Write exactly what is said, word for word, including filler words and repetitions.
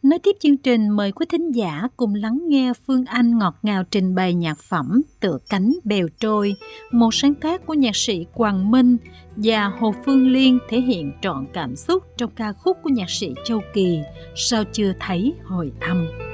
Nối tiếp chương trình, mời quý thính giả cùng lắng nghe Phương Anh ngọt ngào trình bày nhạc phẩm Tựa cánh bèo trôi, một sáng tác của nhạc sĩ Quang Minh, và Hồ Phương Liên thể hiện trọn cảm xúc trong ca khúc của nhạc sĩ Châu Kỳ, Sao chưa thấy hồi âm.